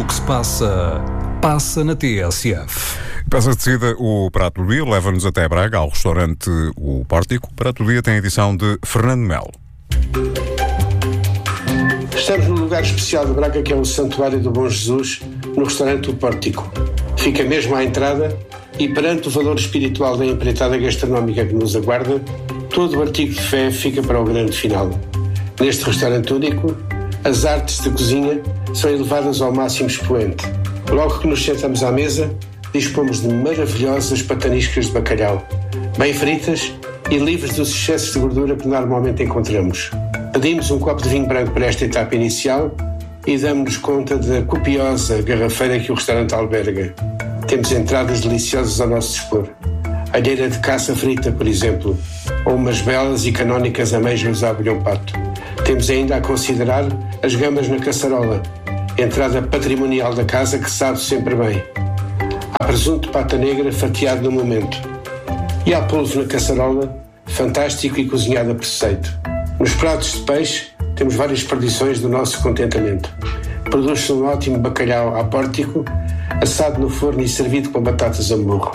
o que se passa, passa na TSF. Peça de seguida, o Prato do Dia leva-nos até Braga, ao restaurante O Pórtico. O Prato do Dia tem a edição de Fernando Melo. Estamos no lugar especial de Braga, que é o Santuário do Bom Jesus, no restaurante O Pórtico. Fica mesmo à entrada e, perante o valor espiritual da empreitada gastronómica que nos aguarda, todo o artigo de fé fica para o grande final. Neste restaurante único, as artes de cozinha são elevadas ao máximo expoente. Logo que nos sentamos à mesa, dispomos de maravilhosas pataniscas de bacalhau, bem fritas e livres dos excessos de gordura que normalmente encontramos. Pedimos um copo de vinho branco para esta etapa inicial e damos-nos conta da copiosa garrafeira que o restaurante alberga. Temos entradas deliciosas ao nosso dispor. Alheira de caça frita, por exemplo, ou umas belas e canónicas amêijoas à abelhão pato. Temos ainda a considerar as gamas na caçarola, entrada patrimonial da casa que sabe sempre bem. Há presunto de pata negra fatiado no momento. E há polvo na caçarola, fantástico e cozinhado a preceito. Nos pratos de peixe, temos várias perdições do nosso contentamento. Produz-se um ótimo bacalhau à pórtico, assado no forno e servido com batatas a murro.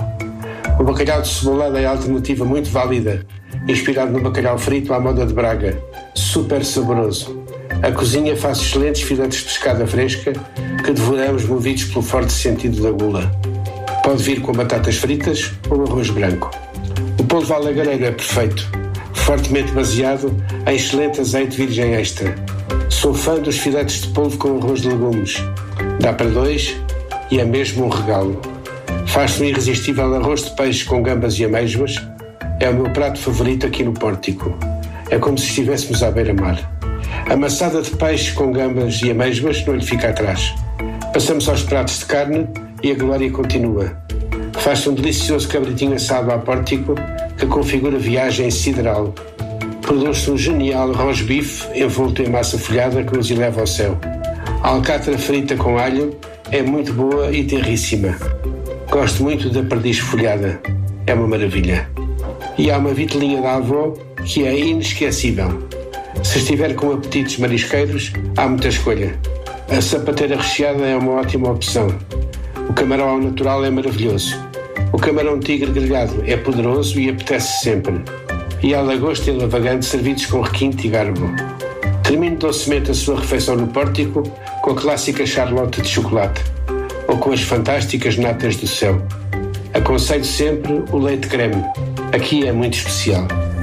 O bacalhau de cebolada é a alternativa muito válida, inspirado no bacalhau frito à moda de Braga, super saboroso. A cozinha faz excelentes filetes de pescada fresca que devoramos movidos pelo forte sentido da gula. Pode vir com batatas fritas ou arroz branco. O polvo à lagareira é perfeito, fortemente baseado em excelente azeite virgem extra. Sou fã dos filetes de polvo com arroz de legumes. Dá para dois e é mesmo um regalo. Faz-se um irresistível arroz de peixe com gambas e amêijoas. É o meu prato favorito aqui no Pórtico. É como se estivéssemos à beira-mar. A maçada de peixe com gambas e amêijoas não lhe fica atrás. Passamos aos pratos de carne e a glória continua. Faz-se um delicioso cabritinho assado à Pórtico que configura viagem sideral. Produz-se um genial rosbife envolto em massa folhada que nos eleva ao céu. A alcatra frita com alho é muito boa e terríssima. Gosto muito da perdiz folhada. É uma maravilha. E há uma vitelinha da avó que é inesquecível. Se estiver com apetites marisqueiros, há muita escolha. A sapateira recheada é uma ótima opção. O camarão ao natural é maravilhoso. O camarão tigre grelhado é poderoso e apetece sempre. E há lagosta e lavagante servidos com requinte e garbo. Termine docemente a sua refeição no Pórtico com a clássica charlotte de chocolate ou com as fantásticas natas do céu. Aconselho sempre o leite creme. Aqui é muito especial.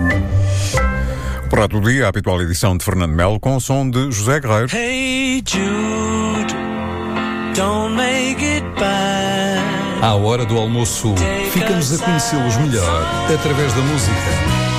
O Prato do Dia, a habitual edição de Fernando Melo, com o som de José Guerreiro. Hey Jude, don't make it bad. À hora do almoço, ficamos a conhecê-los melhor através da música.